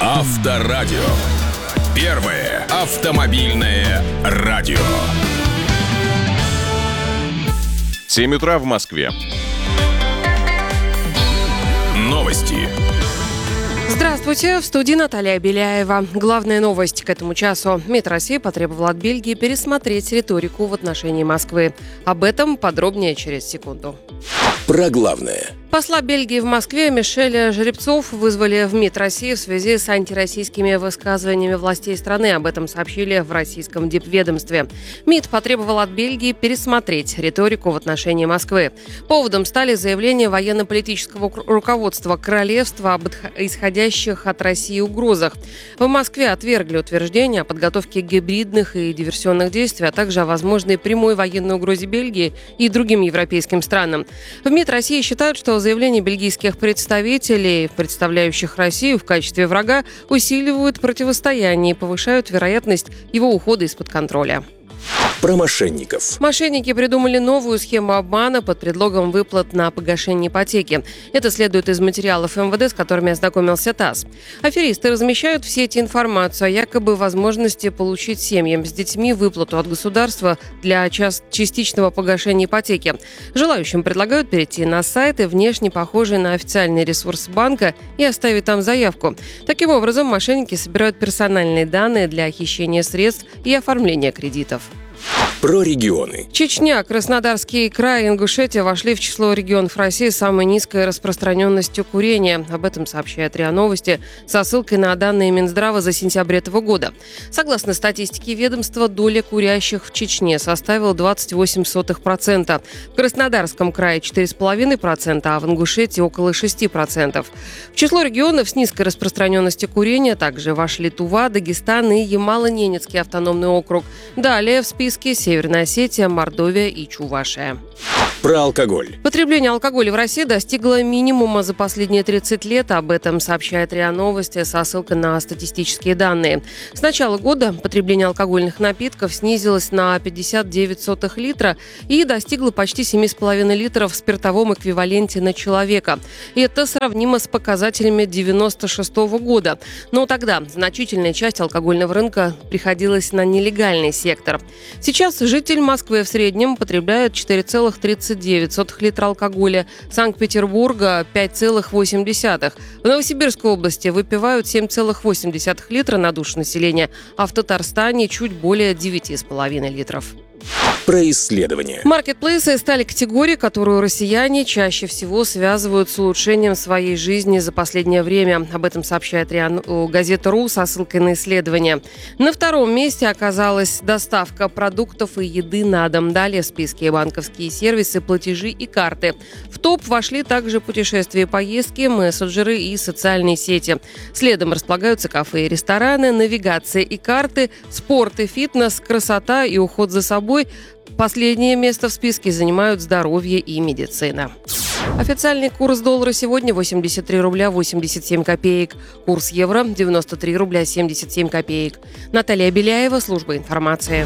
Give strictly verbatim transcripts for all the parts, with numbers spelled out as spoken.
Авторадио. Первое автомобильное радио. семь утра в Москве. Новости. Здравствуйте, в студии Наталья Беляева. Главная новость к этому часу. МИД России потребовал от Бельгии пересмотреть риторику в отношении Москвы. Об этом подробнее через секунду. Про главное. Посла Бельгии в Москве Мишеля Жеребцов вызвали в МИД России в связи с антироссийскими высказываниями властей страны. Об этом сообщили в российском дипведомстве. МИД потребовал от Бельгии пересмотреть риторику в отношении Москвы. Поводом стали заявления военно-политического руководства королевства об исходящих от России угрозах. В Москве отвергли утверждения о подготовке гибридных и диверсионных действий, а также о возможной прямой военной угрозе Бельгии и другим европейским странам. В МИД России считают, что заявления бельгийских представителей, представляющих Россию в качестве врага, усиливают противостояние и повышают вероятность его ухода из-под контроля. Про мошенников. Мошенники придумали новую схему обмана под предлогом выплат на погашение ипотеки. Это следует из материалов эм вэ дэ, с которыми ознакомился ТАСС. Аферисты размещают в сети информацию о якобы возможности получить семьям с детьми выплату от государства для частичного погашения ипотеки. Желающим предлагают перейти на сайты, внешне похожие на официальный ресурс банка, и оставить там заявку. Таким образом, мошенники собирают персональные данные для хищения средств и оформления кредитов. Про регионы. Чечня, Краснодарский край и Ингушетия вошли в число регионов России с самой низкой распространенностью курения. Об этом сообщает РИА Новости со ссылкой на данные Минздрава за сентябрь этого года. Согласно статистике ведомства, доля курящих в Чечне составила двадцать восемь сотых процента. В Краснодарском крае четыре целых пять десятых процента, а в Ингушетии около шесть процентов. В число регионов с низкой распространенностью курения также вошли Тува, Дагестан и Ямало-Ненецкий автономный округ. Далее в списке Северная Осетия, Мордовия и Чувашия. Про алкоголь. Потребление алкоголя в России достигло минимума за последние тридцать лет. Об этом сообщает РИА Новости со ссылкой на статистические данные. С начала года потребление алкогольных напитков снизилось на пятьдесят девять сотых литра и достигло почти семь целых пять десятых литров в спиртовом эквиваленте на человека. И это сравнимо с показателями девяносто шестого года. Но тогда значительная часть алкогольного рынка приходилась на нелегальный сектор. Сейчас житель Москвы в среднем потребляет четыре целых тридцать девять сотых литра алкоголя, Санкт-Петербурга – пять целых восемь десятых. В Новосибирской области выпивают семь целых восемь десятых литра на душу населения, а в Татарстане чуть более девять целых пять десятых литров. Про исследования. Маркетплейсы стали категорией, которую россияне чаще всего связывают с улучшением своей жизни за последнее время. Об этом сообщает РИА Газета.ру со ссылкой на исследование. На втором месте оказалась доставка продуктов и еды на дом. Далее в списке банковские сервисы, платежи и карты. В топ вошли также путешествия и поездки, мессенджеры и социальные сети. Следом располагаются кафе и рестораны, навигация и карты, спорт и фитнес, красота и уход за собой. Последнее место в списке занимают здоровье и медицина. Официальный курс доллара сегодня восемьдесят три рубля восемьдесят семь копеек. Курс евро девяносто три рубля семьдесят семь копеек. Наталья Беляева, служба информации.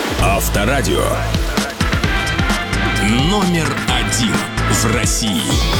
Авторадио. Номер один в России.